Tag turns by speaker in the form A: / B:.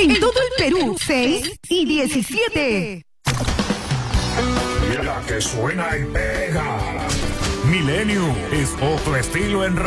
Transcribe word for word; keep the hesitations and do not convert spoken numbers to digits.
A: En todo el Perú, seis y diecisiete.
B: Y la que suena y pega. Milenio es otro estilo en